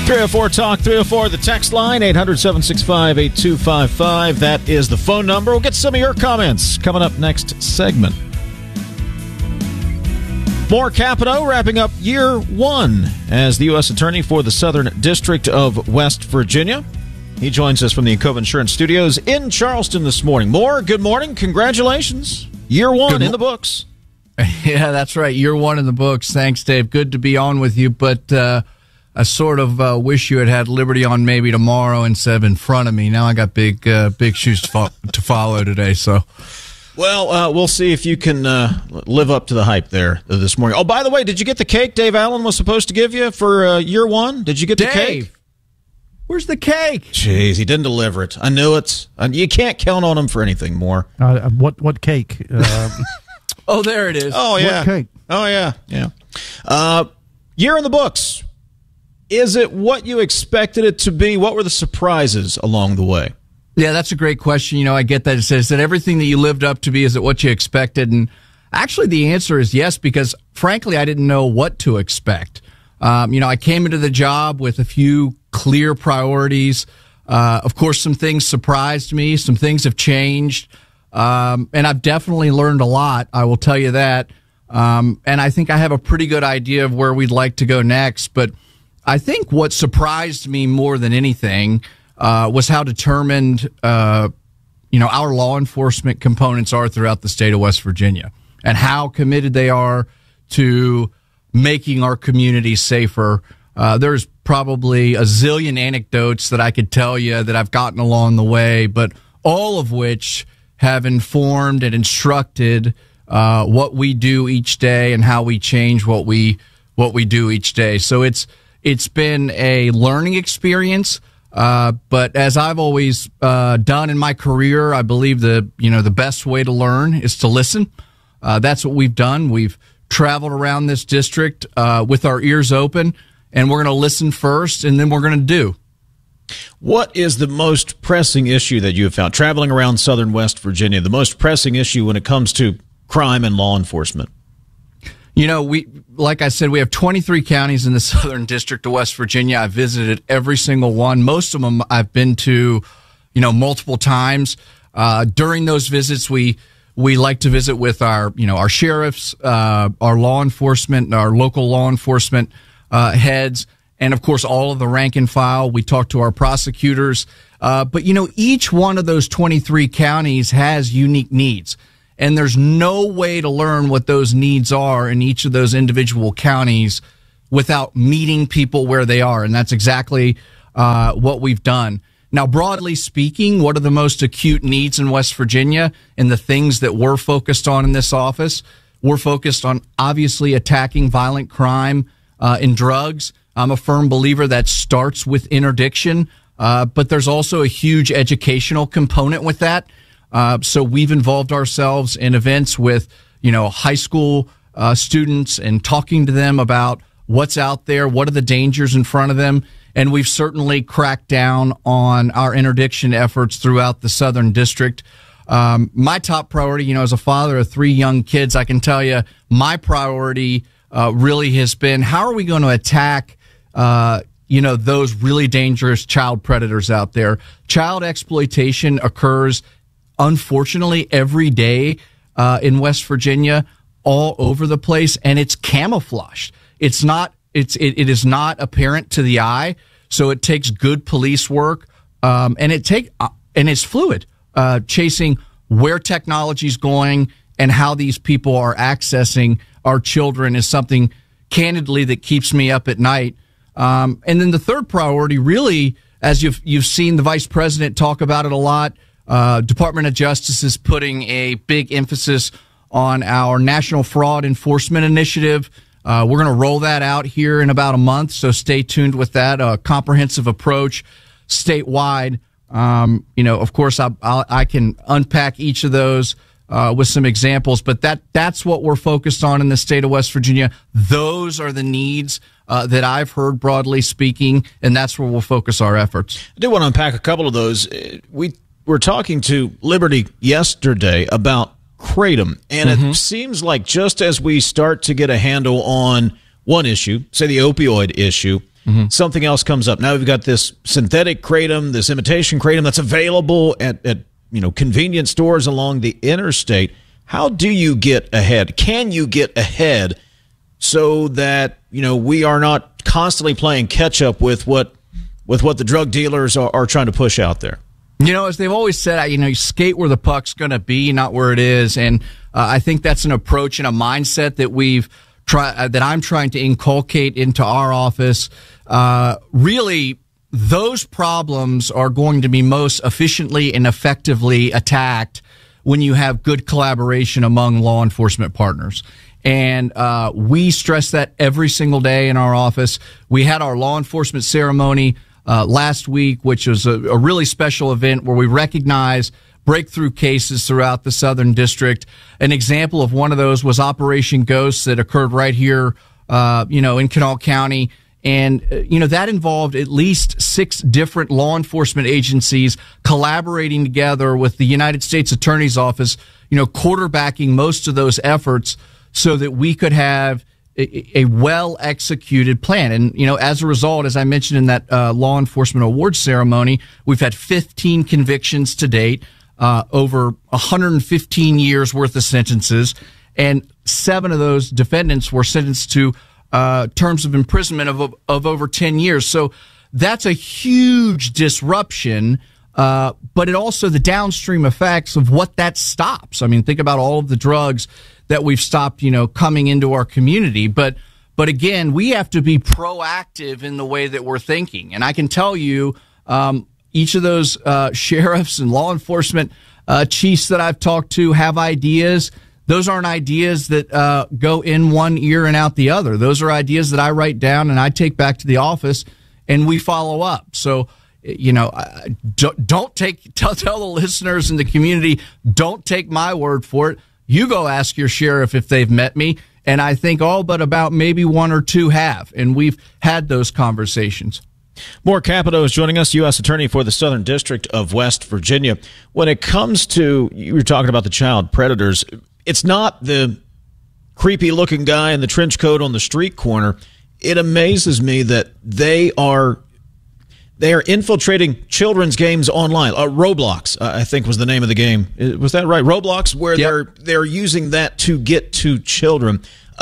304 Talk 304, the text line, 800-765-8255. That is the phone number. We'll get some of your comments coming up next segment. More Capito wrapping up year one as the U.S. Attorney for the Southern District of West Virginia. He joins us from the Encova Insurance Studios in Charleston this morning. Moore, good morning. Congratulations. Year one in the books. Yeah, that's right. Year one in the books. Thanks, Dave. Good to be on with you, but I sort of wish you had Liberty on maybe tomorrow instead of in front of me. Now I got big shoes to follow today. So, well, we'll see if you can live up to the hype there this morning. Oh, by the way, did you get the cake Dave Allen was supposed to give you for year one? Did you get the cake? Where's the cake? Jeez, he didn't deliver it. I knew it. You can't count on him for anything more. What cake? Oh, there it is. Oh, yeah. What cake? Oh, yeah. Year in the books. Is it what you expected it to be? What were the surprises along the way? Yeah, that's a great question. You know, I get that. It says that everything that you lived up to be, is it what you expected? And actually the answer is yes, because frankly, I didn't know what to expect. I came into the job with a few clear priorities. Of course, some things surprised me. Some things have changed. And I've definitely learned a lot. I will tell you that. And I think I have a pretty good idea of where we'd like to go next. But I think what surprised me more than anything was how determined, our law enforcement components are throughout the state of West Virginia, and how committed they are to making our communities safer. There's probably a zillion anecdotes that I could tell you that I've gotten along the way, but all of which have informed and instructed what we do each day and how we change what we do each day. So it's been a learning experience, but as I've always done in my career, I believe the best way to learn is to listen. That's what we've done. We've traveled around this district with our ears open, and we're going to listen first, and then we're going to do. What is the most pressing issue that you have found traveling around southern West Virginia, the most pressing issue when it comes to crime and law enforcement? You know, like I said, we have 23 counties in the Southern District of West Virginia. I've visited every single one. Most of them I've been to, multiple times. During those visits, we like to visit with our sheriffs, our law enforcement, our local law enforcement heads, and of course all of the rank and file. We talk to our prosecutors. But each one of those 23 counties has unique needs. And there's no way to learn what those needs are in each of those individual counties without meeting people where they are. And that's exactly what we've done. Now, broadly speaking, what are the most acute needs in West Virginia and the things that we're focused on in this office? We're focused on obviously attacking violent crime and drugs. I'm a firm believer that starts with interdiction, but there's also a huge educational component with that. So we've involved ourselves in events with, high school students and talking to them about what's out there, what are the dangers in front of them. And we've certainly cracked down on our interdiction efforts throughout the Southern District. My top priority, as a father of 3 young kids, I can tell you my priority really has been how are we going to attack those really dangerous child predators out there. Child exploitation occurs unfortunately every day in West Virginia, all over the place, and it's camouflaged. It is not apparent to the eye, so it takes good police work, and it's fluid. Chasing where technology's going and how these people are accessing our children is something, candidly, that keeps me up at night. And then the third priority, really, as you've seen the vice president talk about it a lot. Department of Justice is putting a big emphasis on our National Fraud Enforcement Initiative. We're going to roll that out here in about a month, so stay tuned with that. A comprehensive approach statewide. Of course, I can unpack each of those with some examples, but that's what we're focused on in the state of West Virginia. Those are the needs that I've heard, broadly speaking, and that's where we'll focus our efforts. I do want to unpack a couple of those. We were talking to Liberty yesterday about Kratom, and it seems like just as we start to get a handle on one issue, say the opioid issue, something else comes up. Now we've got this synthetic kratom, this imitation kratom that's available at convenience stores along the interstate. How do you get ahead? Can you get ahead so that we are not constantly playing catch up with what the drug dealers are trying to push out there? As they've always said, you skate where the puck's going to be, not where it is. And I think that's an approach and a mindset that that I'm trying to inculcate into our office. Really, those problems are going to be most efficiently and effectively attacked when you have good collaboration among law enforcement partners. And we stress that every single day in our office. We had our law enforcement ceremony last week, which was a really special event where we recognize breakthrough cases throughout the Southern District. An example of one of those was Operation Ghost that occurred right here, in Kanawha County. And, that involved at least 6 different law enforcement agencies collaborating together with the United States Attorney's Office, quarterbacking most of those efforts so that we could have a well-executed plan. And, as a result, as I mentioned in that law enforcement awards ceremony, we've had 15 convictions to date, over 115 years worth of sentences, and 7 of those defendants were sentenced to terms of imprisonment of over 10 years. So that's a huge disruption, but it also the downstream effects of what that stops. I mean, think about all of the drugs that we've stopped, coming into our community. But again, we have to be proactive in the way that we're thinking. And I can tell you, each of those sheriffs and law enforcement chiefs that I've talked to have ideas. Those aren't ideas that go in one ear and out the other. Those are ideas that I write down and I take back to the office and we follow up. So, don't tell the listeners in the community, don't take my word for it. You go ask your sheriff if they've met me. And I think all but about maybe 1 or 2 have. And we've had those conversations. Moore Capito is joining us, U.S. Attorney for the Southern District of West Virginia. When it comes to, you were talking about the child predators, it's not the creepy-looking guy in the trench coat on the street corner. It amazes me that they are infiltrating children's games online. Roblox, I think was the name of the game. Was that right? Roblox, where Yep. they're using that to get to children.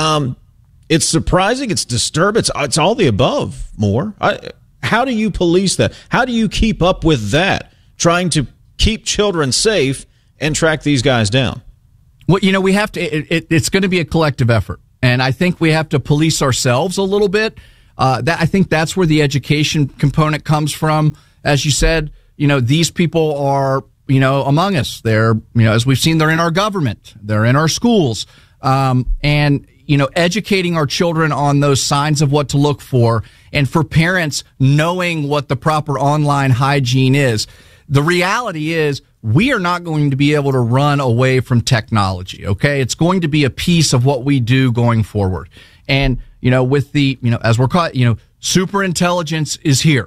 It's surprising. It's disturbing. It's all the above, Moore. How do you police that? How do you keep up with that, trying to keep children safe and track these guys down? Well, we have to. It's going to be a collective effort, and I think we have to police ourselves a little bit. I think that's where the education component comes from. As you said, these people are, among us. They're, as we've seen, they're in our government, they're in our schools, and educating our children on those signs of what to look for, and for parents knowing what the proper online hygiene is. The reality is we are not going to be able to run away from technology, okay? It's going to be a piece of what we do going forward. And, with the, as we're called, super intelligence is here.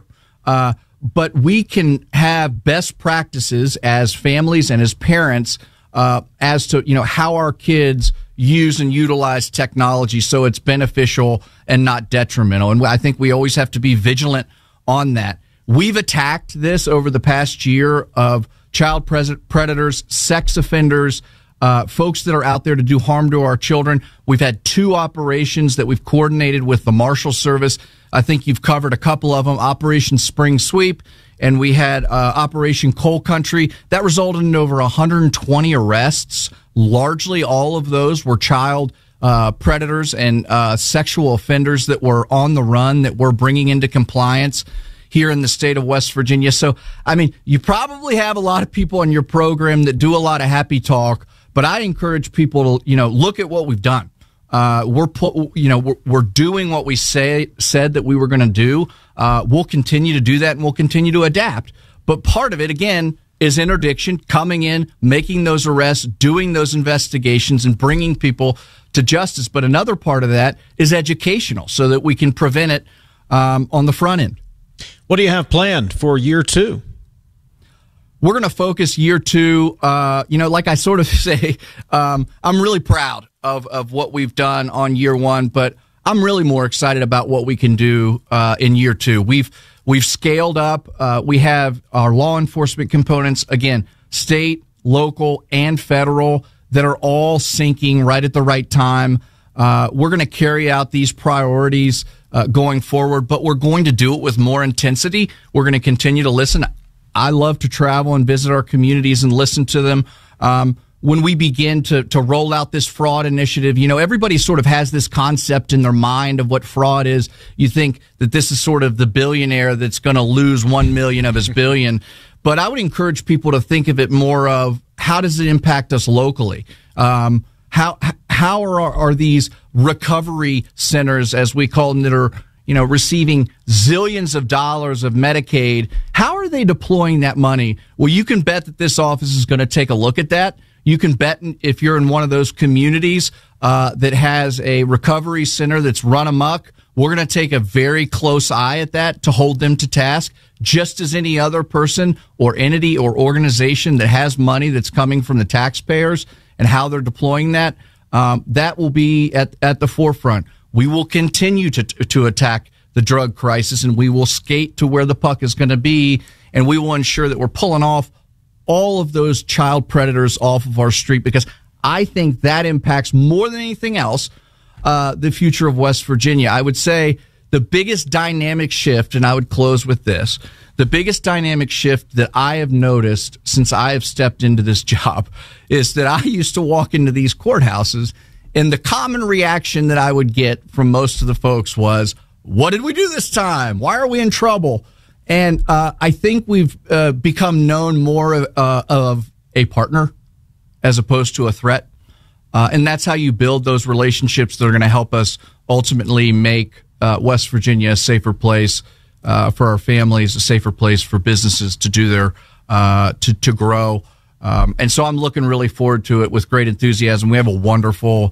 But we can have best practices as families and as parents as to, how our kids use and utilize technology so it's beneficial and not detrimental. And I think we always have to be vigilant on that. We've attacked this over the past year of child predators, sex offenders, folks that are out there to do harm to our children. We've had 2 operations that we've coordinated with the Marshal Service. I think you've covered a couple of them, Operation Spring Sweep, and we had Operation Coal Country. That resulted in over 120 arrests. Largely all of those were child predators and sexual offenders that were on the run that we're bringing into compliance here in the state of West Virginia. So, you probably have a lot of people on your program that do a lot of happy talk, but I encourage people to, look at what we've done. We're doing what we said that we were going to do. We'll continue to do that, and we'll continue to adapt. But part of it, again, is interdiction, coming in, making those arrests, doing those investigations, and bringing people to justice. But another part of that is educational, so that we can prevent it on the front end. What do you have planned for year 2? We're going to focus year 2. Like I sort of say, I'm really proud of what we've done on year 1, but I'm really more excited about what we can do in year 2. We've scaled up. We have our law enforcement components, again, state, local, and federal, that are all syncing right at the right time. We're going to carry out these priorities going forward, but we're going to do it with more intensity. We're going to continue to listen. I love to travel and visit our communities and listen to them. When we begin to roll out this fraud initiative, everybody sort of has this concept in their mind of what fraud is. You think that this is sort of the billionaire that's going to lose 1 million of his billion. But I would encourage people to think of it more of, how does it impact us locally? How are these recovery centers, as we call them, that are receiving zillions of dollars of Medicaid, how are they deploying that money? Well, you can bet that this office is going to take a look at that. You can bet if you're in one of those communities that has a recovery center that's run amok, we're going to take a very close eye at that to hold them to task, just as any other person or entity or organization that has money that's coming from the taxpayers and how they're deploying that. That will be at the forefront. We will continue to attack the drug crisis, and we will skate to where the puck is going to be, and we will ensure that we're pulling off all of those child predators off of our street, because I think that impacts more than anything else the future of West Virginia. I would say the biggest dynamic shift, and I would close with this, the biggest dynamic shift that I have noticed since I have stepped into this job is that I used to walk into these courthouses, and the common reaction that I would get from most of the folks was, what did we do this time? Why are we in trouble? And I think we've become known more of a partner as opposed to a threat. And that's how you build those relationships that are going to help us ultimately make West Virginia a safer place for our families, a safer place for businesses to do their to grow. And so I'm looking really forward to it with great enthusiasm. We have a wonderful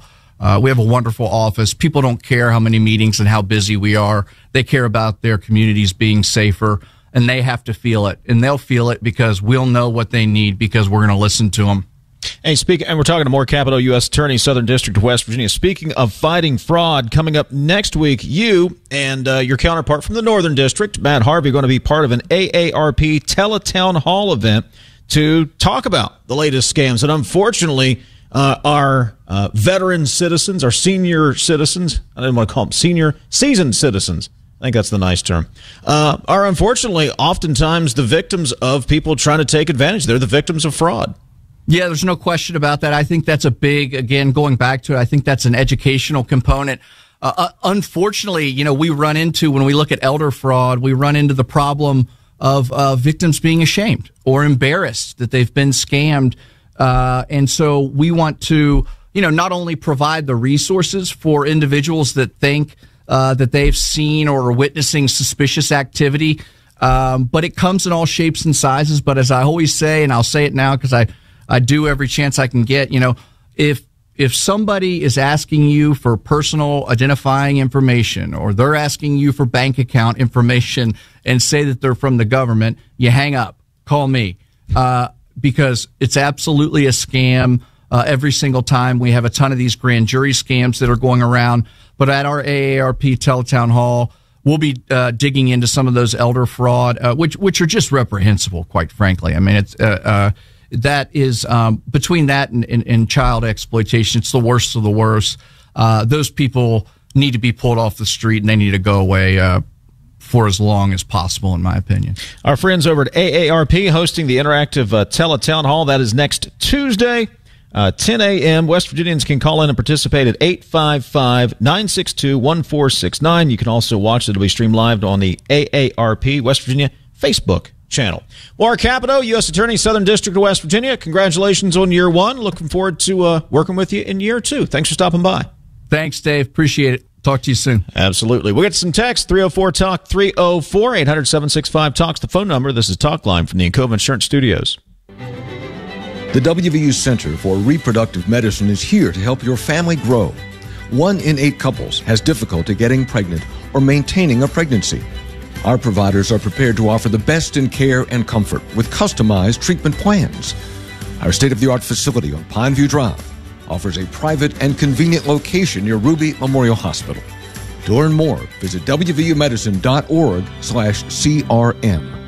office. People don't care how many meetings and how busy we are. They care about their communities being safer, and they have to feel it. And they'll feel it because we'll know what they need, because we're going to listen to them. Hey, and we're talking to Moore Capito, U.S. Attorney, Southern District of West Virginia. Speaking of fighting fraud, coming up next week, you and your counterpart from the Northern District, Matt Harvey, are going to be part of an AARP Teletown Hall event to talk about the latest scams. And unfortunately, our veteran citizens, our senior citizens, I didn't want to call them senior, seasoned citizens, I think that's the nice term, are unfortunately oftentimes the victims of people trying to take advantage. They're the victims of fraud. Yeah, there's no question about that. I think that's a big, again, going back to it, I think that's an educational component. Unfortunately, we run into, when we look at elder fraud, we run into the problem of victims being ashamed or embarrassed that they've been scammed. And so we want to, not only provide the resources for individuals that think that they've seen or are witnessing suspicious activity, but it comes in all shapes and sizes. But as I always say, and I'll say it now because I do every chance I can get, if somebody is asking you for personal identifying information, or they're asking you for bank account information and say that they're from the government, you hang up, call me, because it's absolutely a scam. Every single time we have a ton of these grand jury scams that are going around, but at our AARP Teletown Hall, we'll be digging into some of those elder fraud, which are just reprehensible, quite frankly. I mean, it's that is between that and child exploitation, it's the worst of the worst. Those people need to be pulled off the street, and they need to go away for as long as possible, in my opinion. Our friends over at AARP hosting the interactive Teletown Hall. That is next Tuesday, 10 a.m. West Virginians can call in and participate at 855-962-1469. You can also watch it. It'll be streamed live on the AARP West Virginia Facebook channel. Moore Capito, U.S. Attorney, Southern District of West Virginia. Congratulations on year one. Looking forward to working with you in year two. Thanks for stopping by. Thanks, Dave. Appreciate it. Talk to you soon. Absolutely. We'll get some text, 304-TALK, 304-800-7665. The phone number. This is Talk Line from the Encova Insurance Studios. The WVU Center for Reproductive Medicine is here to help your family grow. 1 in 8 couples has difficulty getting pregnant or maintaining a pregnancy. Our providers are prepared to offer the best in care and comfort with customized treatment plans. Our state-of-the-art facility on Pineview Drive offers a private and convenient location near Ruby Memorial Hospital. To learn more, visit wvumedicine.org/CRM.